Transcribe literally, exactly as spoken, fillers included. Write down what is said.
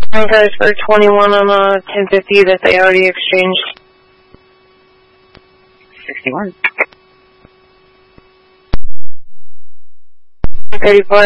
Cars for twenty-one on a ten fifty that they already exchanged. sixty-one. thirty-four.